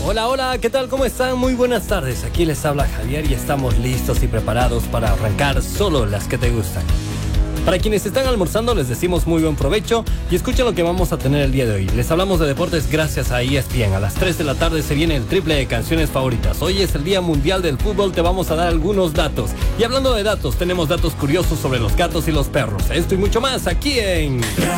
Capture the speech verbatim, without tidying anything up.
Hola, hola, ¿qué tal? ¿Cómo están? Muy buenas tardes. Aquí les habla Javier y estamos listos y preparados para arrancar solo las que te gustan. Para quienes están almorzando les decimos muy buen provecho y escuchen lo que vamos a tener el día de hoy. Les hablamos de deportes gracias a E S P N. A las tres de la tarde se viene el triple de canciones favoritas. Hoy es el Día Mundial del Fútbol, te vamos a dar algunos datos. Y hablando de datos, tenemos datos curiosos sobre los gatos y los perros. Esto y mucho más aquí en...